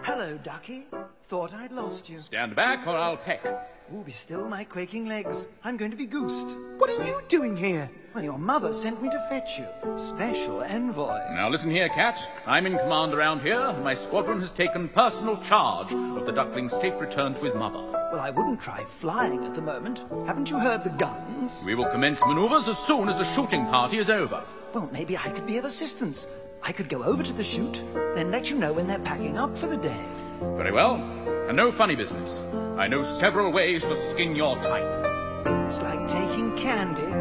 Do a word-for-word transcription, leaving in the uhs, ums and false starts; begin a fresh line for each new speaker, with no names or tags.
Hello, Ducky. Thought I'd lost you.
Stand back or I'll peck.
Oh, be still my quaking legs. I'm going to be goosed. What are you doing here? Well, your mother sent me to fetch you. Special envoy.
Now listen here, Cat. I'm in command around here. My squadron has taken personal charge of the duckling's safe return to his mother.
Well, I wouldn't try flying at the moment. Haven't you heard the guns?
We will commence maneuvers as soon as the shooting party is over.
Well, maybe I could be of assistance. I could go over to the shoot, then let you know when they're packing up for the day.
Very well. And no funny business. I know several ways to skin your type.
It's like taking candy